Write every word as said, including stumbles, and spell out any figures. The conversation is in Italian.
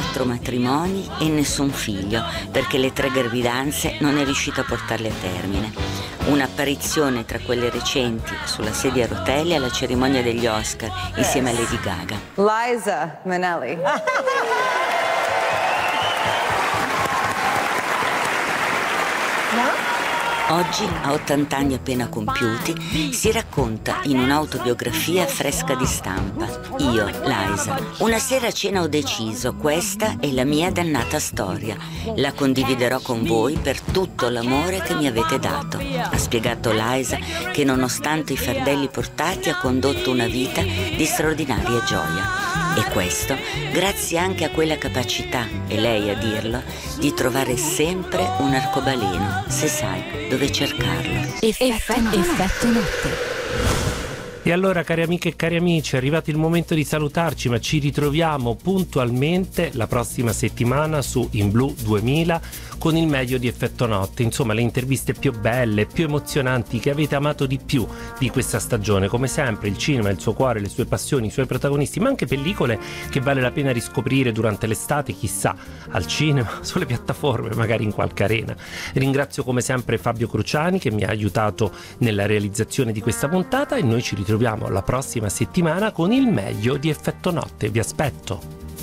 quattro matrimoni e nessun figlio, perché le tre gravidanze non è riuscita a portarle a termine. Un'apparizione tra quelle recenti sulla sedia a rotelle alla cerimonia degli Oscar insieme a Lady Gaga. Liza Minnelli. Oggi, a ottanta anni appena compiuti, si racconta in un'autobiografia fresca di stampa. Io, Liza. Una sera a cena ho deciso, questa è la mia dannata storia. La condividerò con voi per tutto l'amore che mi avete dato. Ha spiegato Liza, che nonostante i fardelli portati ha condotto una vita di straordinaria gioia. E questo grazie anche a quella capacità, e lei a dirlo, di trovare sempre un arcobaleno, se sai dove cercarlo. Effetto, effetto notte. E allora, cari amiche e cari amici, è arrivato il momento di salutarci, ma ci ritroviamo puntualmente la prossima settimana su In Blu duemila con il meglio di Effetto Notte. Insomma, le interviste più belle, più emozionanti, che avete amato di più di questa stagione. Come sempre, il cinema, il suo cuore, le sue passioni, i suoi protagonisti, ma anche pellicole che vale la pena riscoprire durante l'estate, chissà, al cinema, sulle piattaforme, magari in qualche arena. Ringrazio come sempre Fabio Cruciani, che mi ha aiutato nella realizzazione di questa puntata, e noi ci ritroviamo la prossima settimana con il meglio di Effetto Notte. Vi aspetto.